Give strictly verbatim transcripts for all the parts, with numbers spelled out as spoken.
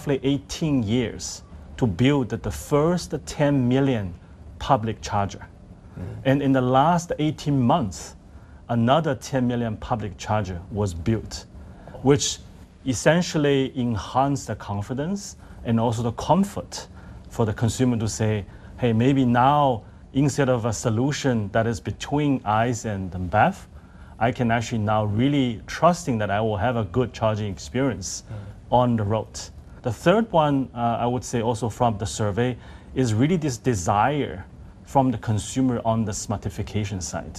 roughly eighteen years to build the first ten million public charger. Mm-hmm. And in the last eighteen months, another ten million public charger was built, which essentially enhanced the confidence and also the comfort for the consumer to say, hey, maybe now, instead of a solution that is between ICE and B E V, I can actually now really trusting that I will have a good charging experience mm. on the road. The third one, uh, I would say also from the survey, is really this desire from the consumer on the smartification side.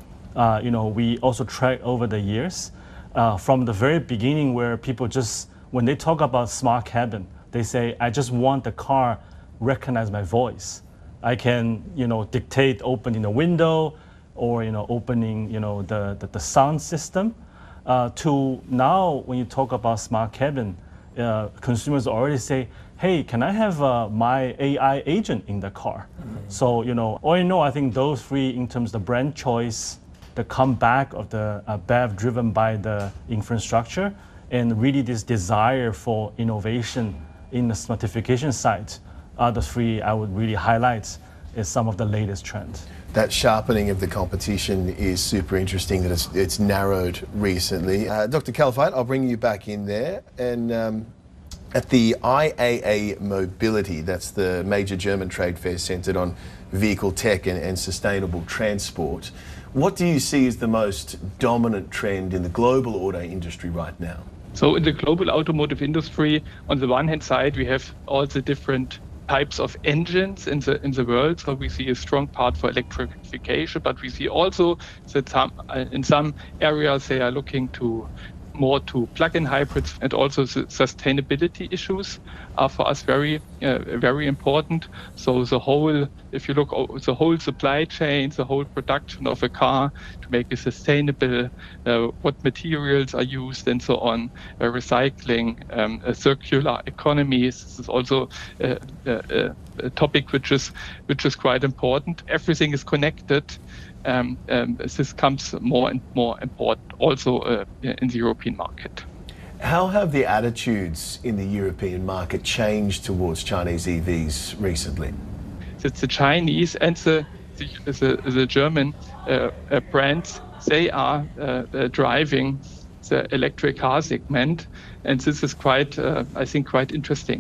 Uh, you know, we also track over the years, uh, from the very beginning where people just, when they talk about smart cabin, they say, I just want the car recognize my voice. I can, you know, dictate opening the window or, you know, opening, you know, the, the, the sound system. Uh, to now, when you talk about smart cabin, uh, consumers already say, hey, can I have uh, my A I agent in the car? Mm-hmm. So, you know, all in all, I think those three, in terms of the brand choice, the comeback of the uh, B E V driven by the infrastructure, and really this desire for innovation in the smartification side, are the three I would really highlight as some of the latest trends. That sharpening of the competition is super interesting, that it's, it's narrowed recently. Uh, Doctor Kalfeit, I'll bring you back in there. And um, at the I A A Mobility, that's the major German trade fair centred on vehicle tech and, and sustainable transport, what do you see as the most dominant trend in the global auto industry right now? So in the global automotive industry, on the one hand side, we have all the different types of engines in the in the world. So we see a strong part for electrification, but we see also that some in some areas they are looking to more to plug-in hybrids, and also the sustainability issues are for us very uh, very important. So the whole, if you look at the whole supply chain, the whole production of a car to make it sustainable, uh, what materials are used and so on, uh, recycling, um, uh, circular economies. This is also uh, uh, a topic which is which is quite important. Everything is connected. Um, um, this becomes more and more important also uh, in the European market. How have the attitudes in the European market changed towards Chinese E Vs recently? That the Chinese and the the, the, the German uh, uh, brands, they are uh, uh, driving the electric car segment, and this is quite, uh, I think, quite interesting.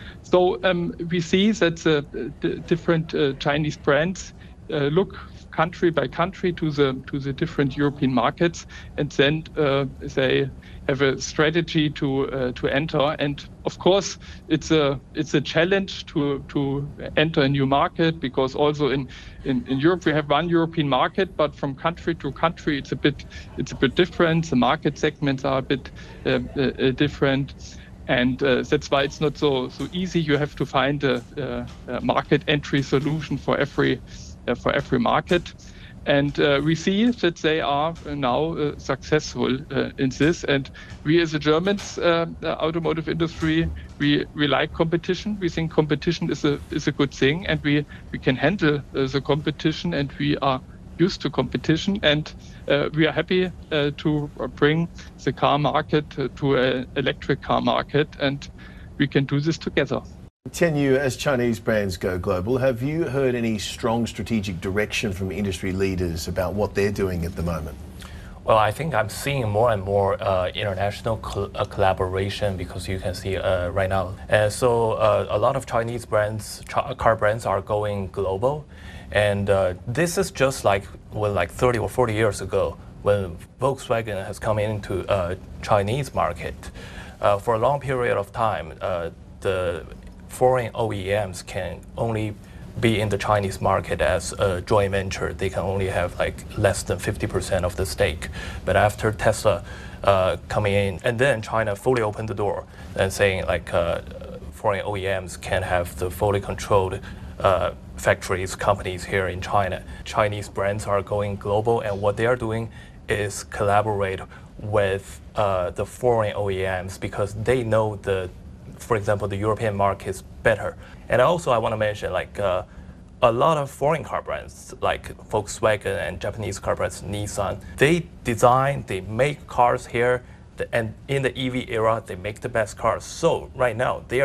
So um, we see that the, the different uh, Chinese brands uh, look country by country to the to the different European markets, and then uh, they have a strategy to uh, to enter. And of course, it's a it's a challenge to to enter a new market, because also in, in, in Europe we have one European market, but from country to country it's a bit it's a bit different. The market segments are a bit uh, uh, different. And uh, that's why it's not so so easy. You have to find a, a, a market entry solution for every uh, for every market. And uh, we see that they are now uh, successful uh, in this. And we as a German uh, automotive industry, we, we like competition. We think competition is a is a good thing, and we, we can handle uh, the competition, and we are used to competition, and uh, we are happy uh, to bring the car market uh, to an electric car market, and we can do this together. Tianyu, as Chinese brands go global, have you heard any strong strategic direction from industry leaders about what they're doing at the moment? Well, I think I'm seeing more and more uh, international col uh, collaboration, because you can see uh, right now. And so uh, a lot of Chinese brands, ch car brands are going global. And uh, this is just like, well, like thirty or forty years ago, when Volkswagen has come into uh, Chinese market. Uh, for a long period of time, uh, the foreign O E Ms can only be in the Chinese market as a joint venture. They can only have like less than fifty percent of the stake. But after Tesla uh, coming in, and then China fully opened the door and saying like uh, foreign O E Ms can have the fully controlled uh, factories, companies here in China. Chinese brands are going global, and what they are doing is collaborate with uh, the foreign O E Ms, because they know the, for example, the European markets better. And also I want to mention like uh, a lot of foreign car brands like Volkswagen and Japanese car brands, Nissan, they design, they make cars here, and in the E V era, they make the best cars. So right now they are